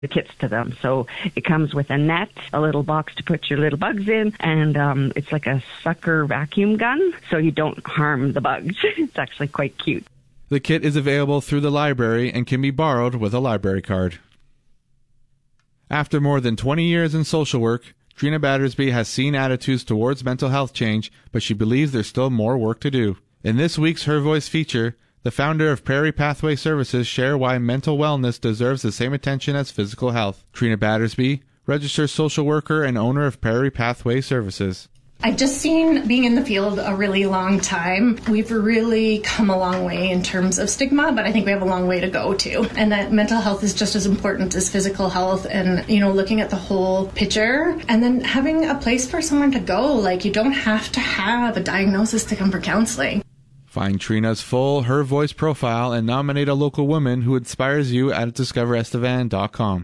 the kits to them. So it comes with a net, a little box to put your little bugs in, and it's like a sucker vacuum gun, so you don't harm the bugs. It's actually quite cute. The kit is available through the library and can be borrowed with a library card. After more than 20 years in social work, Trina Battersby has seen attitudes towards mental health change, but she believes there's still more work to do. In this week's Her Voice feature, the founder of Prairie Pathway Services share why mental wellness deserves the same attention as physical health. Trina Battersby, registered social worker and owner of Prairie Pathway Services. I've just seen, being in the field a really long time, we've really come a long way in terms of stigma, but I think we have a long way to go too. And that mental health is just as important as physical health, and, looking at the whole picture and then having a place for someone to go. Like, you don't have to have a diagnosis to come for counseling. Find Trina's full Her Voice profile and nominate a local woman who inspires you at discoverestevan.com.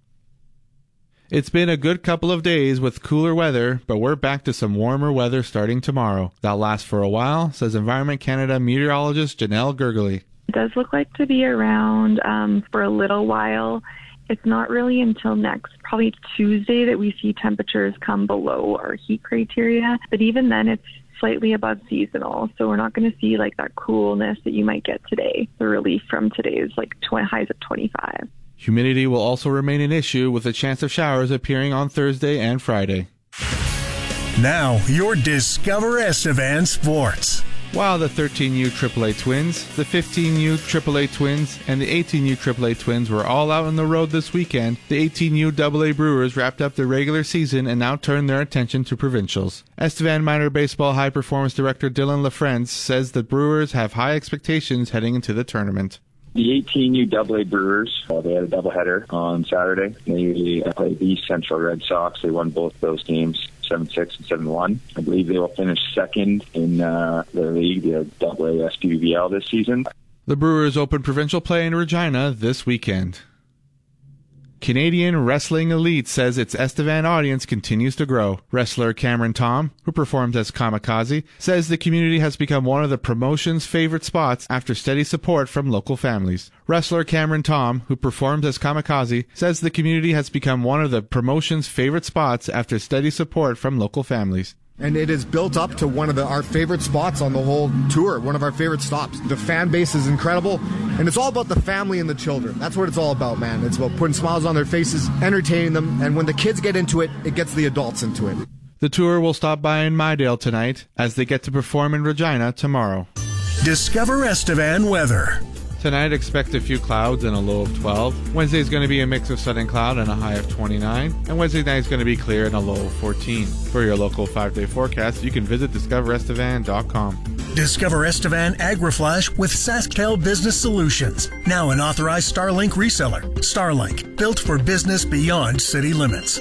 It's been a good couple of days with cooler weather, but we're back to some warmer weather starting tomorrow. That'll last for a while, says Environment Canada meteorologist Janelle Gergely. It does look like to be around for a little while. It's not really until probably Tuesday, that we see temperatures come below our heat criteria. But even then, it's slightly above seasonal, so we're not going to see like that coolness that you might get today. The relief from today's highs of 25. Humidity will also remain an issue, with a chance of showers appearing on Thursday and Friday. Now, your Discover Estevan Sports. While the 13U AAA Twins, the 15U AAA Twins, and the 18U AAA Twins were all out on the road this weekend, the 18U AA Brewers wrapped up the regular season and now turn their attention to provincials. Estevan Minor Baseball High Performance Director Dylan LaFrance says the Brewers have high expectations heading into the tournament. The 18U AA Brewers, they had a doubleheader on Saturday. They played the East Central Red Sox. They won both those games, 7-6 and 7-1. I believe they will finish second in their league, the AA SPBL this season. The Brewers open provincial play in Regina this weekend. Canadian Wrestling Elite says its Estevan audience continues to grow. Wrestler Cameron Tom, who performed as Kamikaze, says the community has become one of the promotion's favorite spots after steady support from local families. Wrestler Cameron Tom, who performed as Kamikaze, says the community has become one of the promotion's favorite spots after steady support from local families. And it is built up to one of our favorite spots on the whole tour, one of our favorite stops. The fan base is incredible, and it's all about the family and the children. That's what it's all about, man. It's about putting smiles on their faces, entertaining them, and when the kids get into it, it gets the adults into it. The tour will stop by in Mydale tonight, as they get to perform in Regina tomorrow. Discover Estevan weather. Tonight, expect a few clouds and a low of 12. Wednesday is going to be a mix of sun and cloud and a high of 29. And Wednesday night is going to be clear and a low of 14. For your local 5-day forecast, you can visit discoverestevan.com. Discover Estevan AgriFlash with SaskTel Business Solutions. Now an authorized Starlink reseller. Starlink, built for business beyond city limits.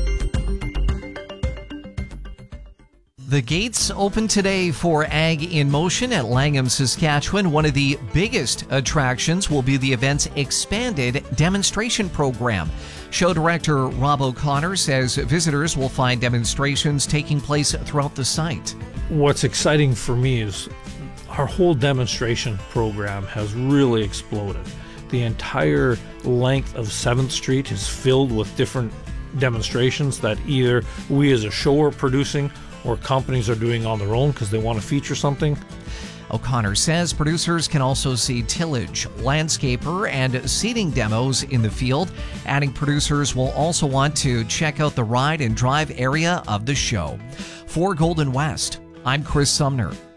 The gates open today for Ag in Motion at Langham, Saskatchewan. One of the biggest attractions will be the event's expanded demonstration program. Show director Rob O'Connor says visitors will find demonstrations taking place throughout the site. What's exciting for me is our whole demonstration program has really exploded. The entire length of 7th Street is filled with different demonstrations that either we as a show are producing or companies are doing on their own because they want to feature something. O'Connor says producers can also see tillage, landscaper, and seeding demos in the field. Adding producers will also want to check out the ride and drive area of the show. For Golden West, I'm Chris Sumner.